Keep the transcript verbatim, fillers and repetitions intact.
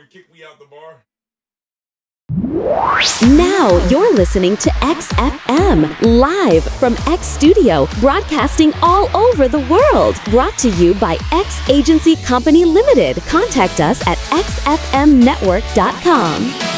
and kick me out the bar. Now you're listening to X F M, live from X Studio, broadcasting all over the world. Brought to you by X Agency Company Limited. Contact us at x f m network dot com.